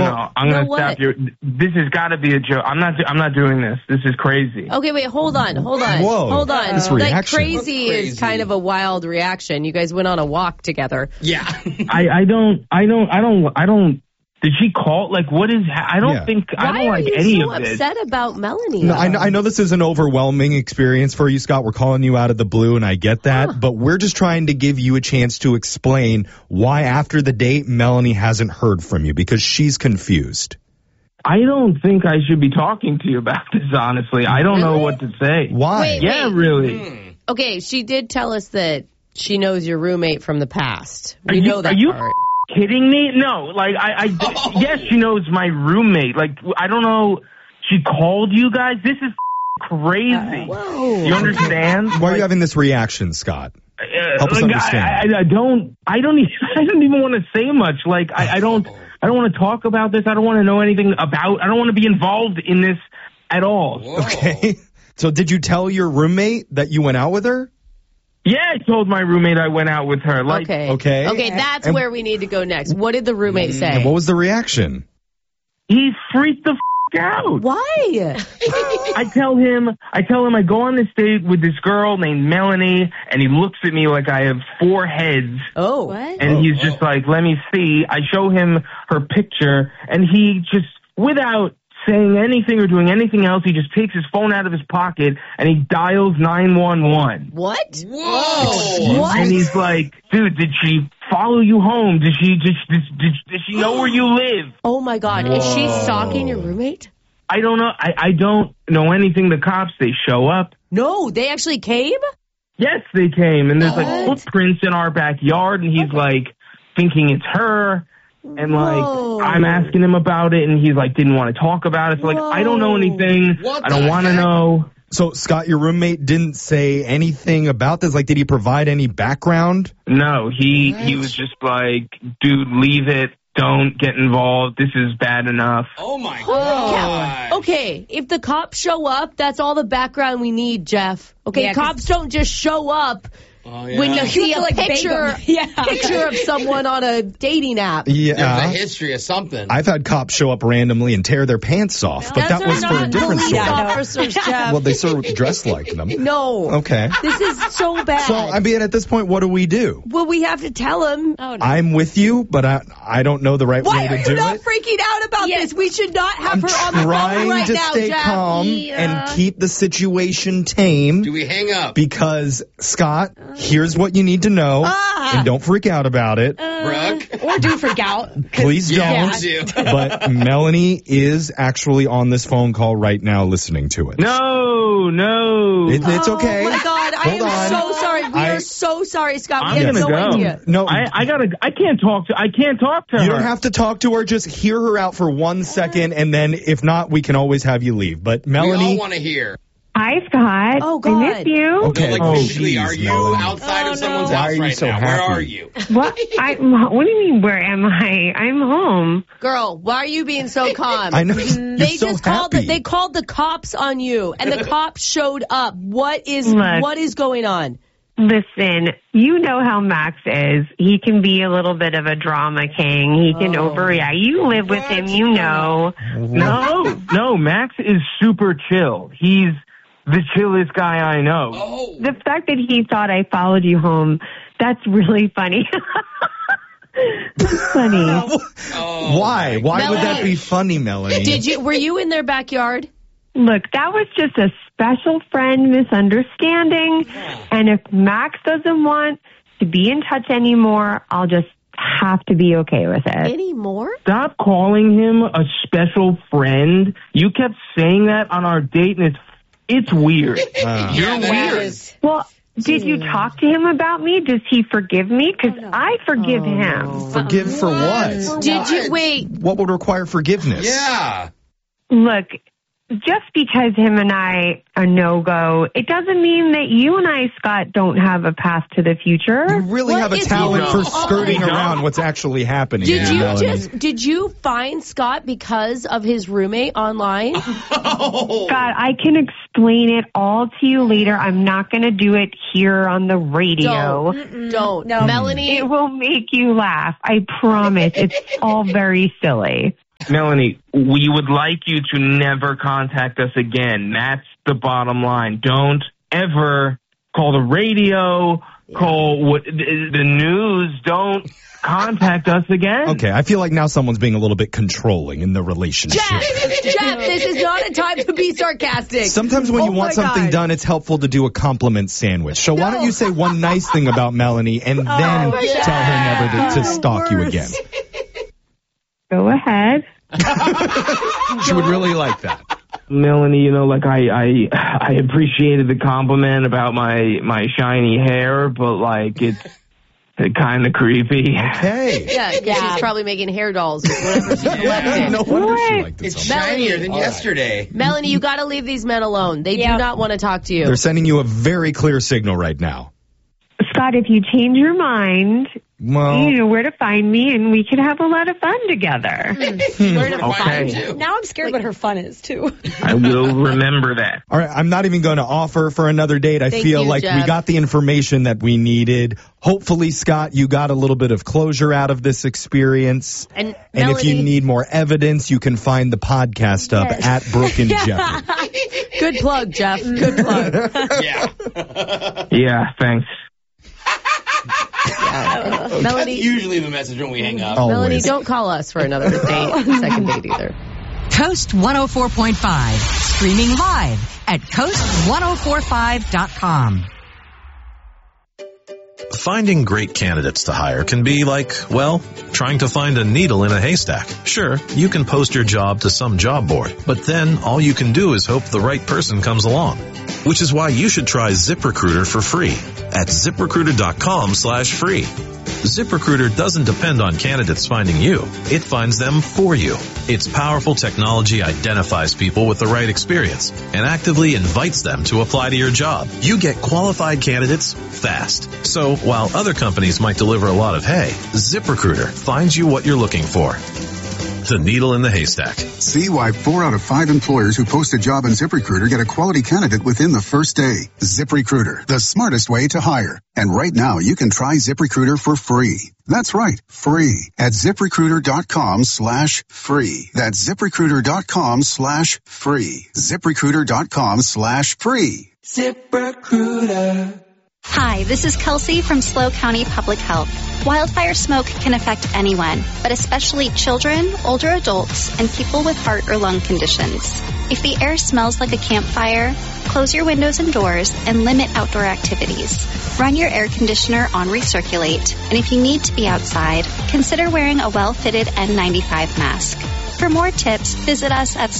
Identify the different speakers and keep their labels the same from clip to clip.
Speaker 1: No, I'm going to stop you. This has got to be a joke. I'm not doing this. This is crazy.
Speaker 2: Okay, wait, hold on.
Speaker 3: Whoa.
Speaker 2: Hold on.
Speaker 3: This
Speaker 2: Like
Speaker 3: reaction.
Speaker 2: crazy is kind of a wild reaction. You guys went on a walk together.
Speaker 4: Yeah.
Speaker 1: I don't. Did she call? Like, what is? I don't think. I don't like any of this.
Speaker 2: Why are you so upset about Melanie?
Speaker 3: No, I know this is an overwhelming experience for you, Scott. We're calling you out of the blue, and I get that. But we're just trying to give you a chance to explain why, after the date, Melanie hasn't heard from you, because she's confused.
Speaker 1: I don't think I should be talking to you about this, honestly. I don't know what to say.
Speaker 3: Why?
Speaker 2: Wait.
Speaker 1: Really.
Speaker 2: Okay, she did tell us that she knows your roommate from the past. We know that
Speaker 1: Are you
Speaker 2: part.
Speaker 1: kidding me? No, like yes, she knows my roommate. Like, I don't know. She called you guys. This is crazy.
Speaker 2: Whoa.
Speaker 1: You understand?
Speaker 3: Why are you having this reaction, Scott? Help us understand.
Speaker 1: I don't even want to say much. Like, I don't want to talk about this. I don't want to know anything about. I don't want to be involved in this at all.
Speaker 4: Whoa.
Speaker 3: Okay. So did you tell your roommate that you went out with her?
Speaker 1: Yeah, I told my roommate I went out with her. Like,
Speaker 2: Okay, that's where we need to go next. What did the roommate say?
Speaker 3: And what was the reaction?
Speaker 1: he freaked the out.
Speaker 2: Why?
Speaker 1: I tell him I go on this date with this girl named Melanie, and he looks at me like I have 4 heads.
Speaker 2: Oh.
Speaker 5: What?
Speaker 1: And he's just like, let me see. I show him her picture, and he just, without saying anything or doing anything else, he just takes his phone out of his pocket and he dials 911.
Speaker 2: What?
Speaker 4: Whoa.
Speaker 2: What?
Speaker 1: And he's like, dude, did she follow you home? Did she know where you live?
Speaker 2: Oh my God. Is she stalking your roommate?
Speaker 1: I don't know. I don't know anything. The cops, they show up.
Speaker 2: No, they actually came?
Speaker 1: Yes, they came. And there's like footprints in our backyard, and he's like thinking it's her. And like,
Speaker 2: Whoa.
Speaker 1: I'm asking him about it, and he's like, didn't want to talk about it. So like, I don't know anything.
Speaker 4: What
Speaker 1: I don't
Speaker 4: the
Speaker 1: want to
Speaker 4: heck?
Speaker 1: know.
Speaker 3: So, Scott, your roommate didn't say anything about this? Like, did he provide any background?
Speaker 1: No, he was just like, dude, leave it. Don't get involved. This is bad enough.
Speaker 4: Oh, my
Speaker 2: Yeah.
Speaker 4: God.
Speaker 2: Okay, if the cops show up, that's all the background we need, Jeff. Okay,
Speaker 5: Yeah, 'cause-
Speaker 2: cops don't just show up
Speaker 4: Oh, yeah.
Speaker 2: when you see
Speaker 5: have
Speaker 2: a
Speaker 5: to, like, beg
Speaker 2: picture,
Speaker 5: them. Yeah.
Speaker 2: picture of someone on a dating app.
Speaker 4: There's a
Speaker 3: Yeah.
Speaker 4: history of something.
Speaker 3: I've had cops show up randomly and tear their pants off, but that
Speaker 2: Those
Speaker 3: was
Speaker 2: are
Speaker 3: for a
Speaker 2: not
Speaker 3: different
Speaker 2: police
Speaker 3: story.
Speaker 2: officers, Jeff.
Speaker 3: Well, they sort of dressed like them.
Speaker 2: No.
Speaker 3: Okay.
Speaker 2: This is so bad.
Speaker 3: So, I mean, at this point, what do we do?
Speaker 2: Well, we have to tell him.
Speaker 5: Oh, no.
Speaker 3: I'm with you, but I don't know the right
Speaker 2: Why
Speaker 3: way
Speaker 2: are
Speaker 3: to
Speaker 2: you
Speaker 3: do
Speaker 2: not
Speaker 3: it.
Speaker 2: freaking out about
Speaker 5: Yeah.
Speaker 2: this? We should not have
Speaker 3: I'm
Speaker 2: her on the phone
Speaker 3: trying
Speaker 2: right
Speaker 3: to
Speaker 2: now,
Speaker 3: stay
Speaker 2: Jeff.
Speaker 3: calm and keep the situation tame.
Speaker 4: Do we hang up?
Speaker 3: Because, Scott, here's what you need to know, and don't freak out about it.
Speaker 4: Brooke?
Speaker 5: Or do freak out. 'cause-
Speaker 3: Please
Speaker 4: Yeah,
Speaker 3: don't.
Speaker 4: do.
Speaker 3: But Melanie is actually on this phone call right now listening to it.
Speaker 1: No.
Speaker 3: It's okay.
Speaker 2: Oh my God, I
Speaker 3: Hold
Speaker 2: am
Speaker 3: on.
Speaker 2: so sorry. We are so sorry, Scott.
Speaker 1: I'm
Speaker 2: We have
Speaker 1: gonna
Speaker 2: no
Speaker 1: go.
Speaker 2: idea.
Speaker 3: No,
Speaker 1: I can't talk to her.
Speaker 3: you don't have to talk to her. Just hear her out for 1 second, and then if not, we can always have you leave. But
Speaker 4: We all
Speaker 3: Melanie,
Speaker 4: want to hear.
Speaker 6: Hi, Scott.
Speaker 2: Oh,
Speaker 6: I
Speaker 2: God.
Speaker 6: miss you.
Speaker 3: okay.
Speaker 4: No, like,
Speaker 1: Oh,
Speaker 4: physically,
Speaker 3: geez,
Speaker 4: are you
Speaker 3: Melanie.
Speaker 4: outside
Speaker 5: Oh,
Speaker 4: of someone's
Speaker 5: no.
Speaker 3: Why
Speaker 4: house
Speaker 3: are you
Speaker 4: right
Speaker 3: so
Speaker 4: now? Where
Speaker 3: happy?
Speaker 4: are you?
Speaker 6: What? What do you mean? Where am I? I'm home.
Speaker 2: Girl, why are you being so calm?
Speaker 3: I know.
Speaker 2: They
Speaker 3: You're so
Speaker 2: just called.
Speaker 3: happy.
Speaker 2: They called the cops on you, and the cops showed up. What is
Speaker 6: Look.
Speaker 2: going on?
Speaker 6: Listen, you know how Max is. He can be a little bit of a drama king. He can overreact. You live with him, you know.
Speaker 1: No, Max is super chill. He's the chillest guy I know.
Speaker 4: Oh.
Speaker 6: The fact that he thought I followed you home, that's really funny. That's funny.
Speaker 4: Oh,
Speaker 3: Why? Why would that be funny, Melanie?
Speaker 2: Were you in their backyard?
Speaker 6: Look, that was just a special friend misunderstanding. And if Max doesn't want to be in touch anymore, I'll just have to be okay with it.
Speaker 2: Any more?
Speaker 1: Stop calling him a special friend. You kept saying that on our date, and it's weird.
Speaker 4: Yeah, that is.
Speaker 6: Well, did you talk to him about me? Does he forgive me? Because I forgive him.
Speaker 3: Forgive for what?
Speaker 2: Did you wait?
Speaker 3: What would require forgiveness?
Speaker 4: Yeah.
Speaker 6: Look, just because him and I are no-go, it doesn't mean that you and I, Scott, don't have a path to the future.
Speaker 3: You really
Speaker 2: What
Speaker 3: have a
Speaker 2: is
Speaker 3: talent
Speaker 2: going
Speaker 3: for
Speaker 2: on?
Speaker 3: skirting around what's actually happening.
Speaker 2: Did you find Scott because of his roommate online?
Speaker 4: Oh.
Speaker 6: Scott, I can explain it all to you later. I'm not going to do it here on the radio.
Speaker 2: Don't.
Speaker 5: No.
Speaker 2: Melanie.
Speaker 6: It will make you laugh. I promise. It's all very silly.
Speaker 1: Melanie, we would like you to never contact us again. That's the bottom line. Don't ever call the radio, call the news. Don't contact us again.
Speaker 3: Okay, I feel like now someone's being a little bit controlling in the relationship.
Speaker 2: Jeff, this is not a time to be sarcastic.
Speaker 3: Sometimes when you want something done, it's helpful to do a compliment sandwich. So why don't you say one nice thing about Melanie and then tell her never to stalk you again?
Speaker 6: Go ahead.
Speaker 3: She would really like that.
Speaker 1: Melanie, I appreciated the compliment about my shiny hair, but it's kind of creepy.
Speaker 3: Okay.
Speaker 2: Yeah, she's probably making hair dolls whenever she's collecting.
Speaker 3: No wonder she liked it
Speaker 4: It's
Speaker 3: so much.
Speaker 4: shinier than yesterday.
Speaker 2: Melanie, you got to leave these men alone. They do not want to talk to you.
Speaker 3: They're sending you a very clear signal right now.
Speaker 6: Scott, if you change your mind,
Speaker 3: Well,
Speaker 6: you know where to find me, and we could have a lot of fun together.
Speaker 2: Where to find you?
Speaker 5: Now I'm scared what her fun is, too.
Speaker 1: I will remember that.
Speaker 3: all right, I'm not even going to offer for another date. I
Speaker 2: Thank
Speaker 3: feel
Speaker 2: you,
Speaker 3: like we
Speaker 2: Jeff.
Speaker 3: got the information that we needed. Hopefully, Scott, you got a little bit of closure out of this experience.
Speaker 2: And
Speaker 3: if you
Speaker 2: Melanie-
Speaker 3: need more evidence, you can find the podcast up at Brooke and Jeffrey.
Speaker 2: Good plug, Jeff. Good plug.
Speaker 4: Yeah.
Speaker 1: Yeah, thanks.
Speaker 4: That's
Speaker 2: Melanie,
Speaker 4: usually the message when we hang up.
Speaker 3: Always.
Speaker 2: Melanie, don't call us for another second date either.
Speaker 7: Coast 104.5, streaming live at coast1045.com.
Speaker 8: Finding great candidates to hire can be like, well, trying to find a needle in a haystack. Sure, you can post your job to some job board, but then all you can do is hope the right person comes along. Which is why you should try ZipRecruiter for free at ZipRecruiter.com/free. ZipRecruiter doesn't depend on candidates finding you. It finds them for you. Its powerful technology identifies people with the right experience and actively invites them to apply to your job. You get qualified candidates fast. So while other companies might deliver a lot of hay, ZipRecruiter finds you what you're looking for. The needle in the haystack.
Speaker 9: See why 4 out of 5 employers who post a job in ZipRecruiter get a quality candidate within the first day. ZipRecruiter, the smartest way to hire. And right now, you can try ZipRecruiter for free. That's right, free at ZipRecruiter.com/free. That's ZipRecruiter.com/free. ZipRecruiter.com/free.
Speaker 10: ZipRecruiter. Hi, this is Kelsey from SLO County Public Health. Wildfire smoke can affect anyone, but especially children, older adults, and people with heart or lung conditions. If the air smells like a campfire, close your windows and doors and limit outdoor activities. Run your air conditioner on recirculate, and if you need to be outside, consider wearing a well-fitted N95 mask. For more tips, visit us at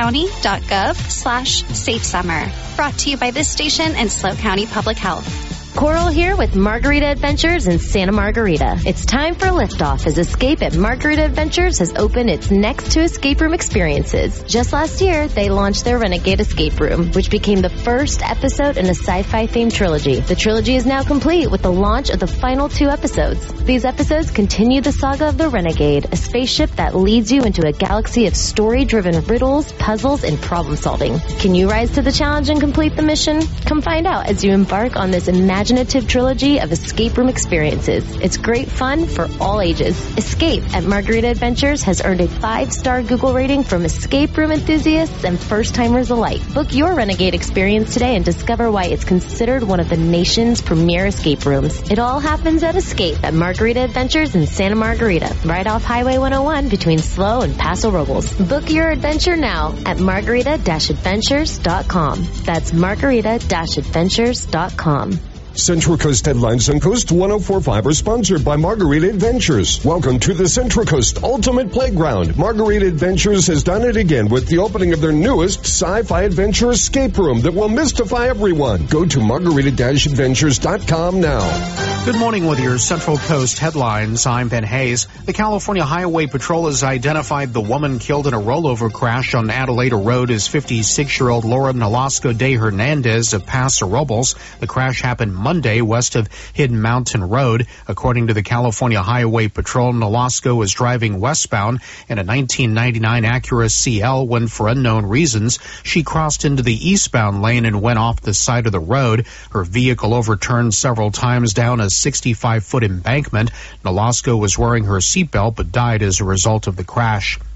Speaker 10: slowcounty.gov/safesummer. Brought to you by this station and SLO County Public Health.
Speaker 11: Coral here with Margarita Adventures in Santa Margarita. It's time for liftoff as Escape at Margarita Adventures has opened its next 2 escape room experiences. Just last year, they launched their Renegade Escape Room, which became the first episode in a sci-fi themed trilogy. The trilogy is now complete with the launch of the final 2 episodes. These episodes continue the saga of the Renegade, a spaceship that leads you into a galaxy of story-driven riddles, puzzles, and problem solving. Can you rise to the challenge and complete the mission? Come find out as you embark on this imaginative trilogy of escape room experiences. It's great fun for all ages. Escape at Margarita Adventures has earned a 5-star Google rating from escape room enthusiasts and first-timers alike. Book your Renegade experience today and discover why it's considered one of the nation's premier escape rooms. It all happens at Escape at Margarita Adventures in Santa Margarita, right off Highway 101 between SLO and Paso Robles. Book your adventure now at margarita-adventures.com. That's margarita-adventures.com.
Speaker 12: Central Coast Headlines on Coast 104.5 are sponsored by Margarita Adventures. Welcome to the Central Coast Ultimate Playground. Margarita Adventures has done it again with the opening of their newest sci-fi adventure escape room that will mystify everyone. Go to margarita-adventures.com now.
Speaker 13: Good morning with your Central Coast headlines. I'm Ben Hayes. The California Highway Patrol has identified the woman killed in a rollover crash on Adelaida Road as 56-year-old Laura Nolasco de Hernandez of Paso Robles. The crash happened Monday west of Hidden Mountain Road. According to the California Highway Patrol, Nolasco was driving westbound in a 1999 Acura CL when, for unknown reasons, she crossed into the eastbound lane and went off the side of the road. Her vehicle overturned several times down a 65-foot embankment. Nolasco was wearing her seatbelt but died as a result of the crash.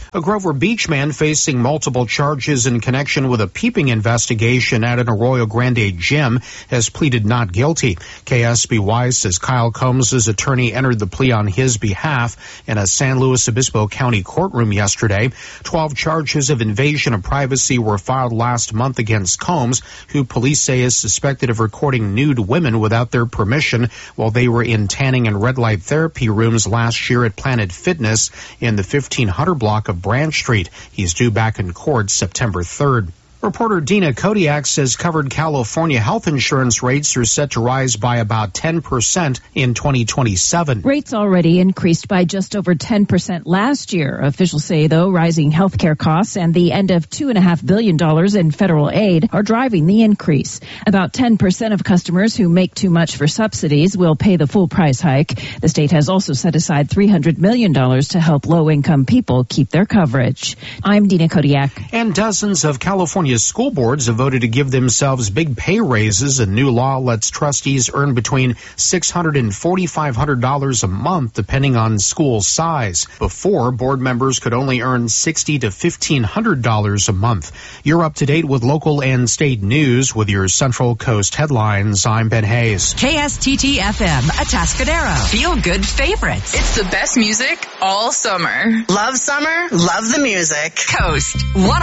Speaker 13: A Grover Beach man facing multiple charges in connection with a peeping investigation at an Arroyo Grande gym has pleaded not guilty. KSBY says Kyle Combs' attorney entered the plea on his behalf in a San Luis Obispo County courtroom yesterday. 12 charges of invasion of privacy were filed last month against Combs, who police say is suspected of recording nude women without their permission while they were in tanning and red light therapy rooms last year at Planet Fitness in the 1500 block of Branch Street. He's due back in court September 3rd. Reporter Dina Kodiak says covered California health insurance rates are set to rise by about 10% in 2027.
Speaker 14: Rates already increased by just over 10% last year. Officials say, though, rising health care costs and the end of $2.5 billion in federal aid are driving the increase. About 10% of customers who make too much for subsidies will pay the full price hike. The state has also set aside $300 million to help low-income people keep their coverage. I'm Dina Kodiak.
Speaker 13: And dozens of California school boards have voted to give themselves big pay raises. A new law lets trustees earn between $600 and $4,500 a month, depending on school size. Before, board members could only earn $60 to $1,500 a month. You're up to date with local and state news with your Central Coast headlines. I'm Ben Hayes.
Speaker 7: KSTT-FM, Atascadero. Feel good favorites.
Speaker 15: It's the best music all summer.
Speaker 16: Love summer, love the music.
Speaker 7: Coast 1